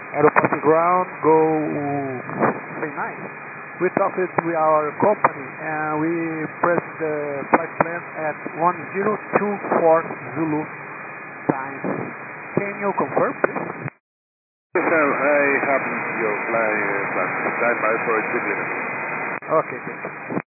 Aeropass ground, go say 9. We talked with our company and we pressed the flight plan at 1024 Zulu time. Can you confirm, please? Yes, sir, I have your flight plan. Stand by for 2 minutes. Okay, thank you.